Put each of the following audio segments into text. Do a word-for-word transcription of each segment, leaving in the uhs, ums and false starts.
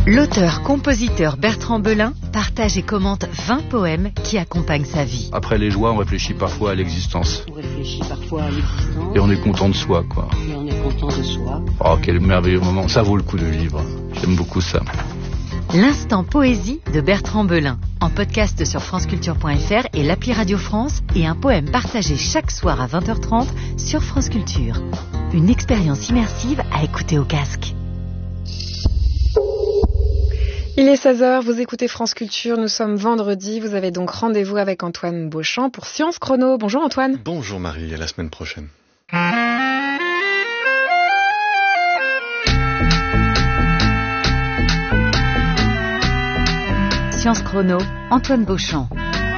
L'auteur-compositeur Bertrand Belin partage et commente vingt poèmes qui accompagnent sa vie. Après les joies, on réfléchit parfois à l'existence. On réfléchit parfois à l'existence. Et on est content de soi, quoi. Et on est content de soi. Oh, quel merveilleux moment. Ça vaut le coup de vivre. J'aime beaucoup ça. L'instant poésie de Bertrand Belin, en podcast sur franceculture point f r et l'appli Radio France, et un poème partagé chaque soir à vingt heures trente sur France Culture. Une expérience immersive à écouter au casque. Il est seize heures, vous écoutez France Culture, nous sommes vendredi, vous avez donc rendez-vous avec Antoine Beauchamp pour Science Chrono. Bonjour Antoine. Bonjour Marie, à la semaine prochaine. Science Chrono, Antoine Beauchamp.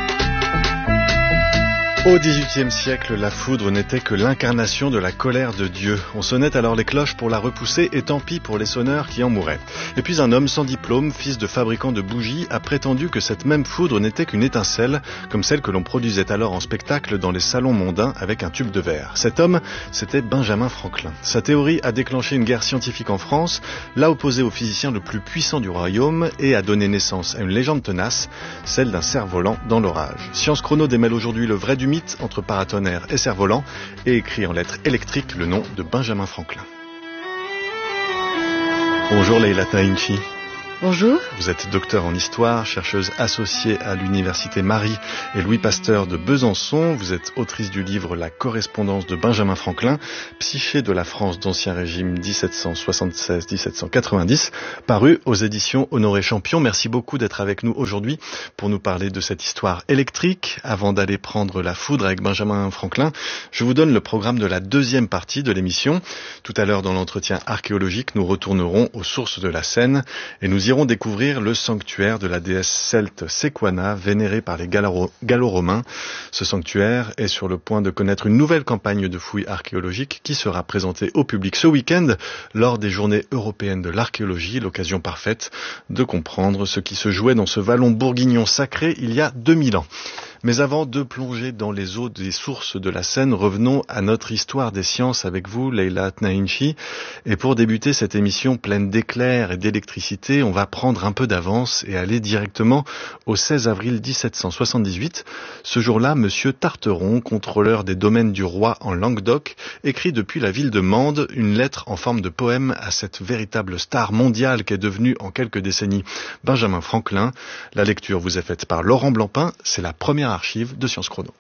Au dix-huitième siècle, la foudre n'était que l'incarnation de la colère de Dieu. On sonnait alors les cloches pour la repousser, et tant pis pour les sonneurs qui en mouraient. Et puis un homme sans diplôme, fils de fabricant de bougies, a prétendu que cette même foudre n'était qu'une étincelle, comme celle que l'on produisait alors en spectacle dans les salons mondains avec un tube de verre. Cet homme, c'était Benjamin Franklin. Sa théorie a déclenché une guerre scientifique en France, l'a opposé au physicien le plus puissant du royaume et a donné naissance à une légende tenace, celle d'un cerf-volant dans l'orage. Science Chrono démêle aujourd'hui le vrai du mythe entre paratonnerre et cerf-volant et écrit en lettres électriques le nom de Benjamin Franklin. Bonjour Leila Taïnchi. Bonjour. Vous êtes docteur en histoire, chercheuse associée à l'université Marie et Louis Pasteur de Besançon. Vous êtes autrice du livre La correspondance de Benjamin Franklin, Psyché de la France d'Ancien Régime dix-sept cent soixante-seize à dix-sept cent quatre-vingt-dix, paru aux éditions Honoré Champion. Merci beaucoup d'être avec nous aujourd'hui pour nous parler de cette histoire électrique. Avant d'aller prendre la foudre avec Benjamin Franklin, je vous donne le programme de la deuxième partie de l'émission. Tout à l'heure, dans l'entretien archéologique, nous retournerons aux sources de la Seine et nous irons découvrir le sanctuaire de la déesse celte Sequana, vénérée par les Gallo-Romains. Ce sanctuaire est sur le point de connaître une nouvelle campagne de fouilles archéologiques qui sera présentée au public ce week-end lors des Journées européennes de l'archéologie, l'occasion parfaite de comprendre ce qui se jouait dans ce vallon bourguignon sacré il y a deux mille ans. Mais avant de plonger dans les eaux des sources de la Seine, revenons à notre histoire des sciences avec vous, Leila Taïnchi. Et pour débuter cette émission pleine d'éclairs et d'électricité, on va prendre un peu d'avance et aller directement au seize avril dix-sept cent soixante-dix-huit. Ce jour-là, Monsieur Tarteron, contrôleur des domaines du roi en Languedoc, écrit depuis la ville de Mende une lettre en forme de poème à cette véritable star mondiale qu'est devenue en quelques décennies Benjamin Franklin. La lecture vous est faite par Laurent Blancpain. C'est la première archive de Science Chrono.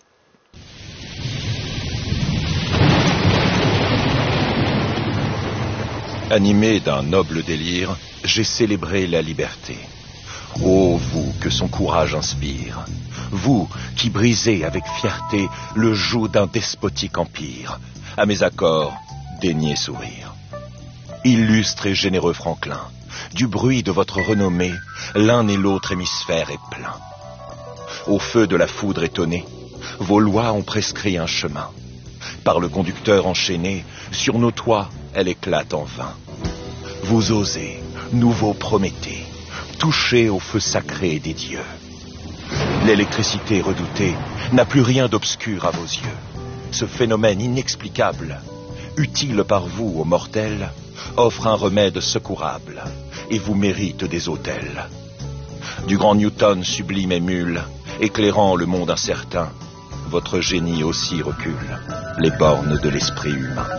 Animé d'un noble délire, j'ai célébré la liberté. Ô vous que son courage inspire, vous qui brisez avec fierté le joug d'un despotique empire, à mes accords, daignez sourire. Illustre et généreux Franklin, du bruit de votre renommée, l'un et l'autre hémisphère est plein. Au feu de la foudre étonnée, vos lois ont prescrit un chemin. Par le conducteur enchaîné, sur nos toits, elle éclate en vain. Vous osez, nouveau Prométhée, toucher au feu sacré des dieux. L'électricité redoutée n'a plus rien d'obscur à vos yeux. Ce phénomène inexplicable, utile par vous aux mortels, offre un remède secourable et vous mérite des autels. Du grand Newton sublime émule, éclairant le monde incertain, votre génie aussi recule les bornes de l'esprit humain.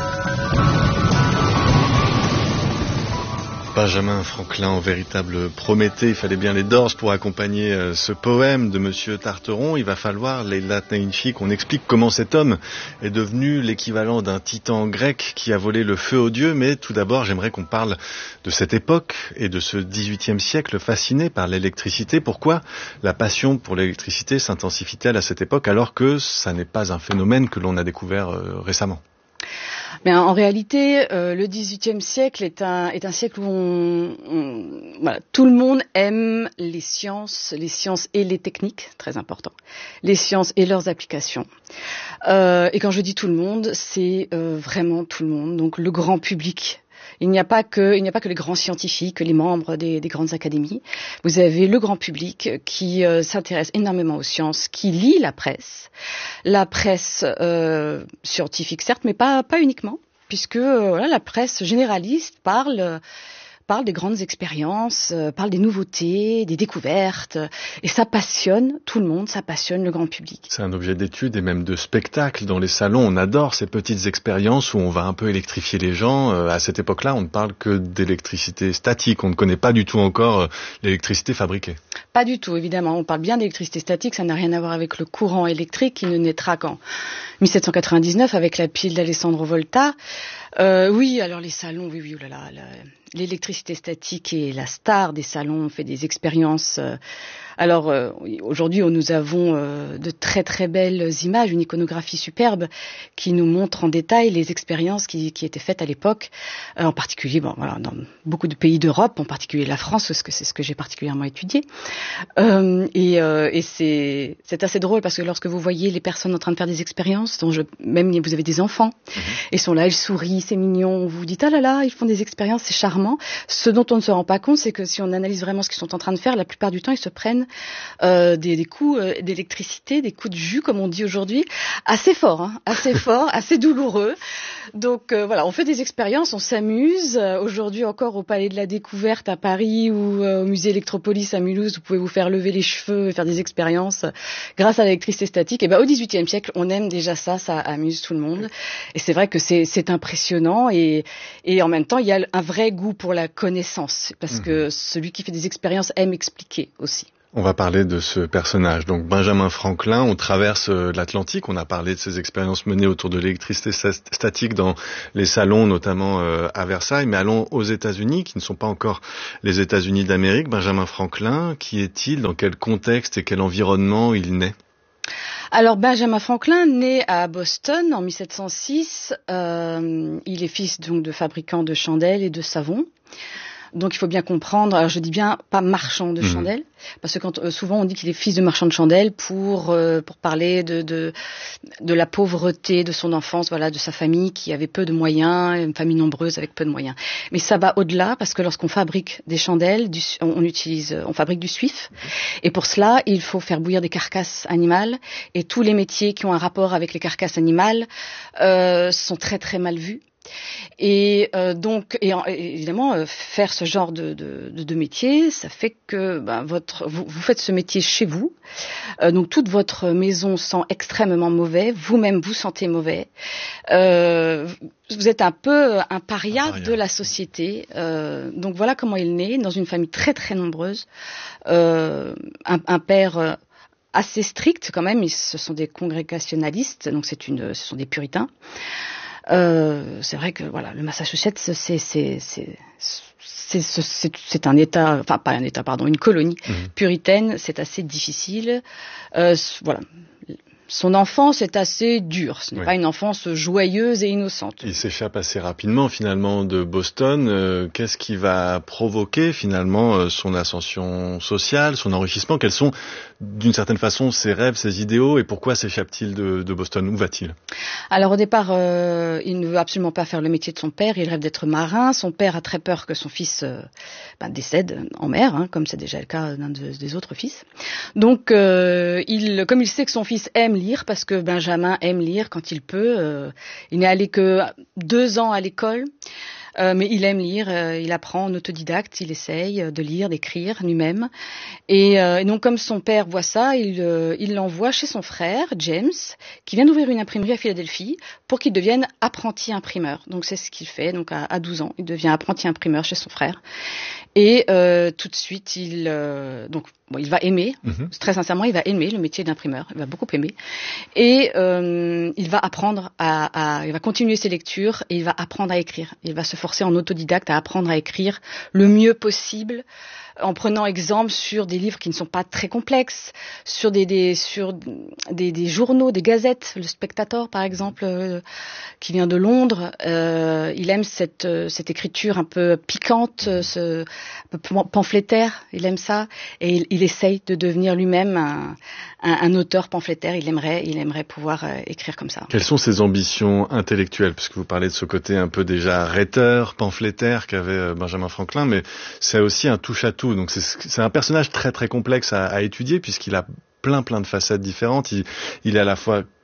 Benjamin Franklin, en véritable Prométhée, il fallait bien les Doors pour accompagner euh, ce poème de Monsieur Tarteron. Il va falloir, Leila Taïnchi, qu'on explique comment cet homme est devenu l'équivalent d'un titan grec qui a volé le feu aux dieux. Mais tout d'abord, j'aimerais qu'on parle de cette époque et de ce dix-huitième siècle fasciné par l'électricité. Pourquoi la passion pour l'électricité s'intensifie-t-elle à cette époque alors que ça n'est pas un phénomène que l'on a découvert euh, récemment ? Mais en réalité, euh, le dix-huitième siècle est un, est un siècle où on, on, voilà, tout le monde aime les sciences, les sciences et les techniques, très important, les sciences et leurs applications. Euh, et quand je dis tout le monde, c'est euh, vraiment tout le monde, donc le grand public. Il n'y a pas que, il n'y a pas que les grands scientifiques, les membres des, des grandes académies. Vous avez le grand public qui euh, s'intéresse énormément aux sciences, qui lit la presse, la presse euh, scientifique certes, mais pas pas uniquement, puisque euh, voilà, la presse généraliste parle parle des grandes expériences, euh, parle des nouveautés, des découvertes, euh, et ça passionne tout le monde, ça passionne le grand public. C'est un objet d'étude et même de spectacle. Dans les salons, on adore ces petites expériences où on va un peu électrifier les gens. Euh, à cette époque-là, on ne parle que d'électricité statique. On ne connaît pas du tout encore euh, l'électricité fabriquée. Pas du tout, évidemment. On parle bien d'électricité statique, ça n'a rien à voir avec le courant électrique qui ne naîtra qu'en dix-sept cent quatre-vingt-dix-neuf avec la pile d'Alessandro Volta. Euh, oui, alors les salons, oui, oui, oh là là, la, l'électricité statique est la star des salons. On fait des expériences. Euh, alors euh, aujourd'hui, nous avons euh, de très très belles images, une iconographie superbe qui nous montre en détail les expériences qui, qui étaient faites à l'époque, euh, en particulier, bon, voilà, dans beaucoup de pays d'Europe, en particulier la France, parce que c'est ce que j'ai particulièrement étudié. Euh, et euh, et c'est, c'est assez drôle parce que lorsque vous voyez les personnes en train de faire des expériences, dont je, même vous avez des enfants, mmh. ils sont là, ils sourient, c'est mignon, vous vous dites ah là là, ils font des expériences, c'est charmant. Ce dont on ne se rend pas compte, c'est que si on analyse vraiment ce qu'ils sont en train de faire, la plupart du temps, ils se prennent euh, des, des coups euh, d'électricité, des coups de jus, comme on dit aujourd'hui, assez forts, hein, assez forts, assez douloureux. Donc euh, voilà, on fait des expériences, on s'amuse. Euh, aujourd'hui encore au Palais de la Découverte à Paris ou euh, au musée Electropolis à Mulhouse, vous pouvez vous faire lever les cheveux et faire des expériences grâce à l'électricité statique. Et ben au dix-huitième siècle, on aime déjà ça, ça amuse tout le monde. Et c'est vrai que c'est, c'est impressionnant et, et en même temps, il y a un vrai goût pour la connaissance parce mmh. que celui qui fait des expériences aime expliquer aussi. On va parler de ce personnage, donc Benjamin Franklin. On traverse l'Atlantique, on a parlé de ses expériences menées autour de l'électricité statique dans les salons, notamment à Versailles. Mais allons aux États-Unis, qui ne sont pas encore les États-Unis d'Amérique. Benjamin Franklin, qui est-il? Dans quel contexte et quel environnement il naît? Alors Benjamin Franklin naît à Boston en dix-sept cent six. Euh, il est fils donc de fabricants de chandelles et de savon. Donc il faut bien comprendre, alors je dis bien pas marchand de mmh. chandelles, parce que quand euh, souvent on dit qu'il est fils de marchand de chandelles pour euh, pour parler de, de de la pauvreté de son enfance, voilà, de sa famille qui avait peu de moyens, une famille nombreuse avec peu de moyens. Mais ça va au-delà parce que lorsqu'on fabrique des chandelles, du, on utilise, on fabrique du suif, et pour cela il faut faire bouillir des carcasses animales, et tous les métiers qui ont un rapport avec les carcasses animales euh, sont très très mal vus. Et euh, donc, et, et évidemment, euh, faire ce genre de, de, de, de métier, ça fait que ben, votre, vous, vous faites ce métier chez vous. Euh, donc, toute votre maison sent extrêmement mauvais. Vous-même, vous sentez mauvais. Euh, vous êtes un peu un paria, un paria. de la société. Euh, donc, voilà comment il naît, dans une famille très, très nombreuse. Euh, un, un père assez strict quand même. Ils, ce sont des congrégationalistes, donc c'est une, ce sont des puritains. Euh, c'est vrai que voilà, le Massachusetts, c'est c'est c'est c'est, c'est, c'est, c'est un État, enfin pas un État, pardon, une colonie mmh. puritaine. C'est assez difficile. Euh, voilà. Son enfance est assez dure. Ce n'est oui. pas une enfance joyeuse et innocente. Il s'échappe assez rapidement finalement de Boston. Euh, qu'est-ce qui va provoquer finalement euh, son ascension sociale, son enrichissement? Quels sont d'une certaine façon ses rêves, ses idéaux, et pourquoi s'échappe-t-il de, de Boston? Où va-t-il? Alors au départ, euh, il ne veut absolument pas faire le métier de son père. Il rêve d'être marin. Son père a très peur que son fils euh, ben, décède en mer, hein, comme c'est déjà le cas d'un de, des autres fils. Donc, euh, il, comme il sait que son fils aime lire, parce que Benjamin aime lire quand il peut. Euh, il n'est allé que deux ans à l'école, euh, mais il aime lire. Euh, il apprend en autodidacte, il essaye de lire, d'écrire lui-même. Et, euh, et donc, comme son père voit ça, il, euh, il l'envoie chez son frère, James, qui vient d'ouvrir une imprimerie à Philadelphie, pour qu'il devienne apprenti imprimeur. Donc, c'est ce qu'il fait. Donc, à, à douze ans, il devient apprenti imprimeur chez son frère. Et euh, tout de suite, il euh, donc bon, il va aimer, mm-hmm. très sincèrement, il va aimer le métier d'imprimeur. Il va beaucoup aimer, et euh, il va apprendre à, à, il va continuer ses lectures et il va apprendre à écrire. Il va se forcer en autodidacte à apprendre à écrire le mieux possible, en prenant exemple sur des livres qui ne sont pas très complexes, sur des, des sur des, des journaux, des gazettes, le Spectator par exemple, euh, qui vient de Londres. Euh, il aime cette cette écriture un peu piquante, ce un peu pamphlétaire. Il aime ça, et il, il essaye de devenir lui-même un, un, un auteur pamphlétaire. Il aimerait il aimerait pouvoir euh, écrire comme ça. Quelles sont ses ambitions intellectuelles? Parce que vous parlez de ce côté un peu déjà rhéteur, pamphlétaire qu'avait Benjamin Franklin, mais c'est aussi un touche-à-tout. Donc c'est, c'est un personnage très très complexe à, à étudier, puisqu'il a plein plein de facettes différentes. Il, il est à la fois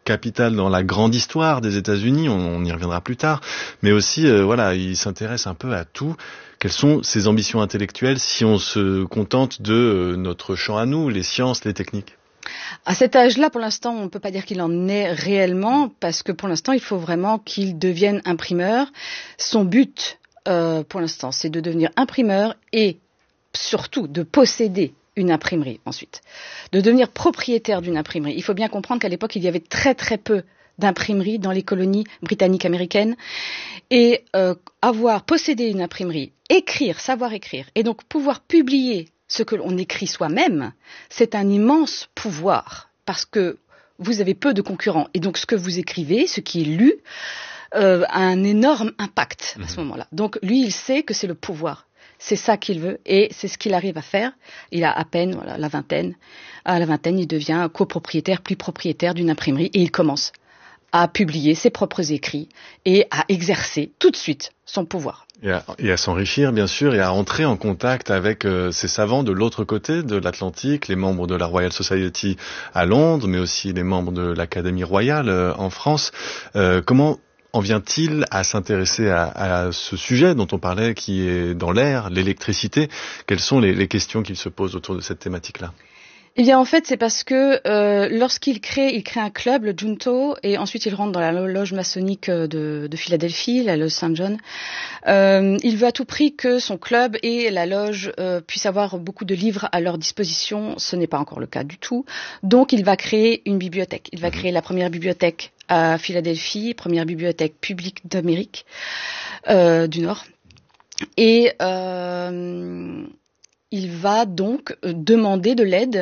capital dans la grande histoire des États-Unis, on, on y reviendra plus tard, mais aussi, euh, voilà, il s'intéresse un peu à tout. Quelles sont ses ambitions intellectuelles si on se contente de euh, notre champ à nous, les sciences, les techniques? À cet âge-là, pour l'instant, on ne peut pas dire qu'il en est réellement, parce que pour l'instant, il faut vraiment qu'il devienne imprimeur. Son but, euh, pour l'instant, c'est de devenir imprimeur et surtout de posséder une imprimerie ensuite, de devenir propriétaire d'une imprimerie. Il faut bien comprendre qu'à l'époque, il y avait très très peu d'imprimeries dans les colonies britanniques américaines, et euh, avoir possédé une imprimerie, écrire, savoir écrire, et donc pouvoir publier ce que l'on écrit soi-même, c'est un immense pouvoir, parce que vous avez peu de concurrents, et donc ce que vous écrivez, ce qui est lu, euh, a un énorme impact à ce moment-là. Donc lui, il sait que c'est le pouvoir. C'est ça qu'il veut et c'est ce qu'il arrive à faire. Il a à peine voilà, la vingtaine. À la vingtaine, il devient copropriétaire, puis propriétaire d'une imprimerie et il commence à publier ses propres écrits et à exercer tout de suite son pouvoir. Et à, et à s'enrichir, bien sûr, et à entrer en contact avec euh, ces savants de l'autre côté de l'Atlantique, les membres de la Royal Society à Londres, mais aussi les membres de l'Académie royale euh, en France. Euh, comment en vient-il à s'intéresser à, à ce sujet dont on parlait, qui est dans l'air, l'électricité? Quelles sont les, les questions qu'il se pose autour de cette thématique-là? Eh bien, en fait, c'est parce que euh, lorsqu'il crée, il crée un club, le Junto, et ensuite il rentre dans la loge maçonnique de, de Philadelphie, la loge Saint John. Euh, il veut à tout prix que son club et la loge euh, puissent avoir beaucoup de livres à leur disposition. Ce n'est pas encore le cas du tout. Donc, il va créer une bibliothèque. Il va créer la première bibliothèque à Philadelphie, première bibliothèque publique d'Amérique euh, du Nord. Et euh, il va donc demander de l'aide